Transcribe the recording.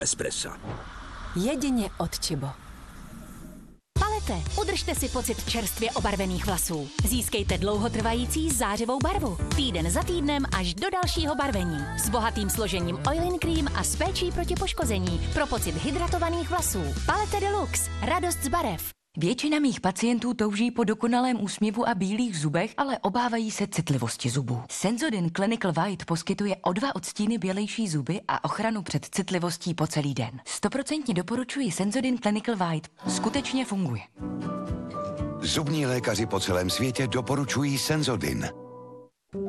Espressa. Jedině od Chibo. Palete, udržte si pocit čerstvě obarvených vlasů. Získejte dlouhotrvající zářivou barvu. Týden za týdnem až do dalšího barvení. S bohatým složením Oil-in Cream a s péčí proti poškození pro pocit hydratovaných vlasů. Palete Deluxe. Radost z barev. Většina mých pacientů touží po dokonalém úsměvu a bílých zubech, ale obávají se citlivosti zubů. Sensodyne Clinical White poskytuje o 2 odstíny bělejší zuby a ochranu před citlivostí po celý den. 100% doporučuji Sensodyne Clinical White. Skutečně funguje. Zubní lékaři po celém světě doporučují Sensodyne.